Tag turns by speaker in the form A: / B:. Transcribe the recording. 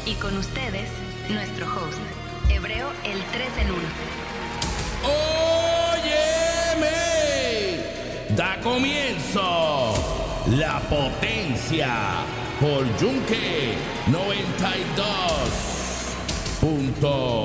A: Y con ustedes, nuestro host, Hebreo el 3 en 1.
B: ¡Óyeme! Da comienzo La Potencia por Yunque 92.7.